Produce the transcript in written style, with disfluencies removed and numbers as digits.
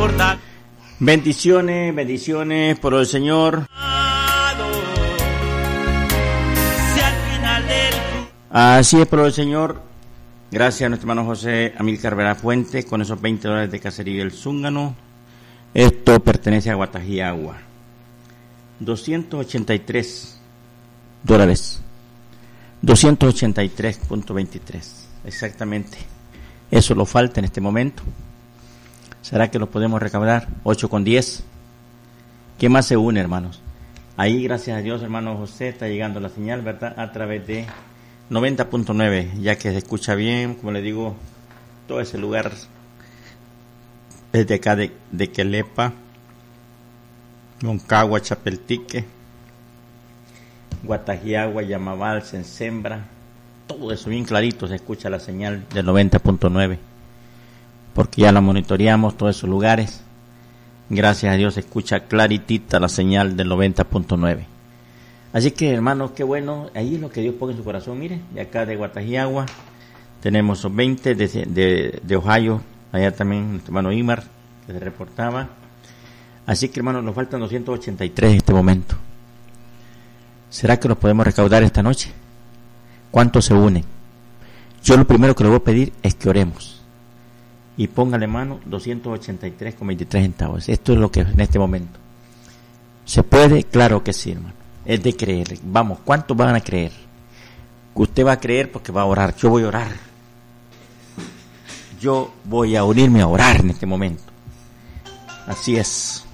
recordar. Bendiciones, bendiciones por el Señor. Si al final del... Así es, por el Señor. Gracias a nuestro hermano José Amílcar Vera Fuente con esos $20 de Caserío del Zúngano. Esto pertenece a Guatají Agua. $283. 283.23. Exactamente. Eso lo falta en este momento. ¿Será que lo podemos recaudar? 8.10. ¿Qué más se une, hermanos? Ahí, gracias a Dios, hermano José, está llegando la señal, ¿verdad? A través de 90.9, ya que se escucha bien, como le digo, todo ese lugar desde acá de Quelepa, Moncagua, Chapeltique, Guatajiagua, Yamabal, Sensembra, todo eso bien clarito se escucha la señal del 90.9, porque ya la monitoreamos todos esos lugares. Gracias a Dios se escucha claritita la señal del 90.9. Así que, hermanos, qué bueno, ahí es lo que Dios pone en su corazón. Mire, de acá de Guatajiagua tenemos 20 de Ohio, allá también nuestro hermano Imar, que se reportaba. Así que, hermanos, nos faltan 283 en este momento. ¿Será que los podemos recaudar esta noche? ¿Cuántos se unen? Yo lo primero que le voy a pedir es que oremos. Y póngale mano 283.23 centavos. Esto es lo que en este momento. ¿Se puede? Claro que sí, hermano. Es de creer. Vamos, ¿cuántos van a creer? Usted va a creer porque va a orar. Yo voy a orar. Yo voy a unirme a orar en este momento. Así es.